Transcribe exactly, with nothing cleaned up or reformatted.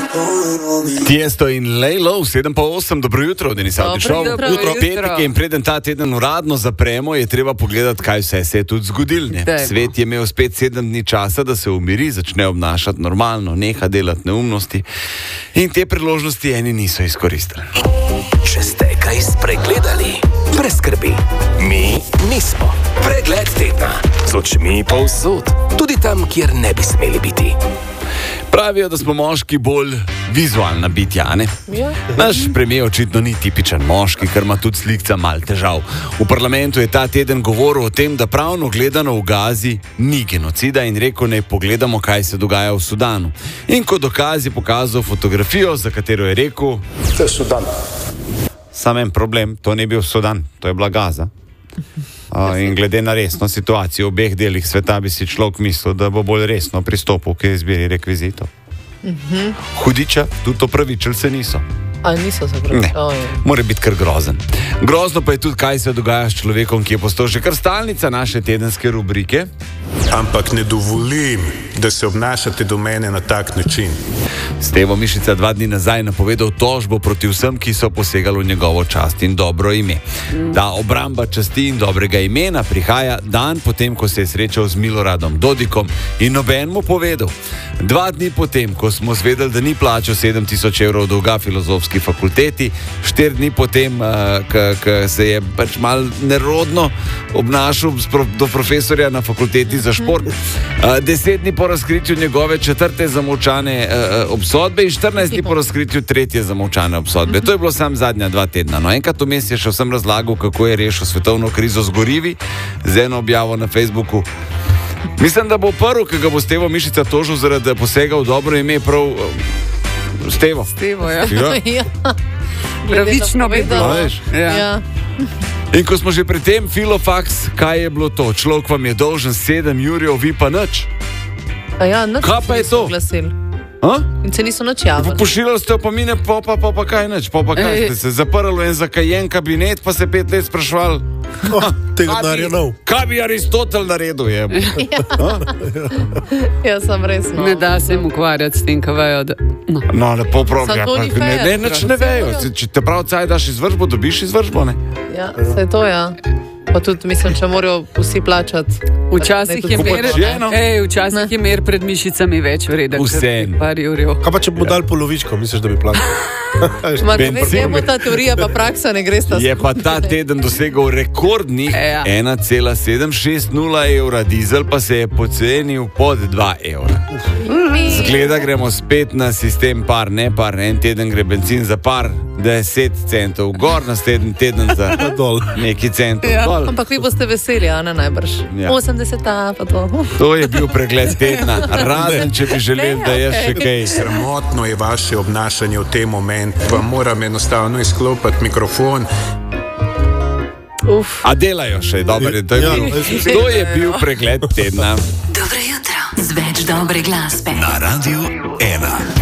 Tiesto in Lejlo, sedem pa osem, dobro jutro, Denis Avdišov. Dobro jutro. Petek in preden ta teden uradno zapremo, je treba pogledati, kaj vse se je tudi zgodilo. Svet je imel spet sedem dni časa, da se umiri, začne obnašati normalno, neha delati neumnosti in te priložnosti eni niso izkoristili. Če ste kaj spregledali, brez skrbi, mi nismo. Pregled tedna z očmi povsod, tudi tam, kjer ne bi smeli biti. Pravijo, da smo moški bolj vizualna bitja, ne? Ja. Naš premier očitno ni tipičen moški, ker ima tudi slikca mal težav. V parlamentu je ta teden govoril o tem, da pravno gledano v Gazi ni genocida in rekel, naj pogledamo, kaj se dogaja v Sudanu. In kot dokaz je pokazal fotografijo, za katero je rekel: To je Sudan. Sam en problem, to ni bil Sudan, to je bila Gaza. Uh, in glede na resno situacijo v obeh delih sveta bi si človek mislil, da bo bolj resno pristopil k izbiri rekvizitov. Uh-huh. Hudiča, tudi opravičili se niso. A niso se pravi? Oh, mora biti kar grozen. Grozno pa je tudi, kaj se dogaja s človekom, ki je postal že kar stalnica naše tedenske rubrike. Ampak ne dovolim, da se obnašate do mene na tak način. Stevo Mišica dva dni nazaj napovedal tožbo proti vsem, ki so posegali v njegovo čast in dobro ime. Ta obramba časti in dobrega imena prihaja dan potem, ko se je srečal z Miloradom Dodikom in noben mu povedal. Dva dni potem, ko smo zvedeli, da ni plačal sedem tisoč evrov dolga filozofski fakulteti, štiri dni potem, ko se je pač mal nerodno obnašal do profesorja na fakulteti za šport, deset dni po razkritju njegove četrte zamolčane obsodbe in štirinajst dni po razkritju tretje zamolčane obsodbe. To je bilo sam zadnja dva tedna. No, enkrat vmes je še vsem razlagal, kako je rešil svetovno krizo z gorivi, z eno objavo na Facebooku. Mislim, da bo prvi, ki ga bo Stevo Mišica tožil zaradi posega v dobro ime, prav uh, Stevo. Stevo, ja. Ja. Pravično bi bilo. Ja. Ja. In ko smo že pri tem, Filofax, kaj je bilo to? Človek vam je dolžen sedem jurjev, vi pa nič. A ja, nič. Kaj pa je to? In se niso nič javili. Pošiljali ste opomine, pa pa, pa, pa kaj nič, pa pa kaj ste se zaprli en zakajen kabinet, pa se pet let sprašvali. Oh, tega naredil. Kaj bi Aristotel naredil, je? Ja. Ja, sem resno. Ne da se jim ukvarjati s tem, kaj vejo. Da... No. no, lepo prav, ja, pa, ne, ne, nič ne vejo. Če te prav caj daš izvršbo, dobiš izvršbo, ne? Ja, se je to, ja. Pa tudi, mislim, če morajo vsi plačati. Včasih je mer, ej, včasih je mer pred mišicami več vreden. Vsem. Kaj pa če bo dal polovičko, misliš, da bi plačal? Ma ne vemo, ta teorija pa praksa ne gre sta. Je pa ta teden dosegal rekordnih ja. ena cela sedem šest nula evra, dizel pa se je pocenil pod dva evra. Zgleda, gremo spet na sistem par, ne par, en teden gre benzin za par, deset centov, gor naslednji teden za dol, neki centov ja. dol. Ampak vi boste veseli, a ne najbrž. Ja. osemdeseta pa to. To je bil pregled tedna, razen če bi želeli, da je še kaj. Sramotno je vaše obnašanje v tem momentu. Vam moram enostavno izklopiti mikrofon. Uf. A delajo še, dobro, to je, ja, bil, to je bil pregled tedna. Dobro jutro, z več dobre glasbe. Na Radiu ena.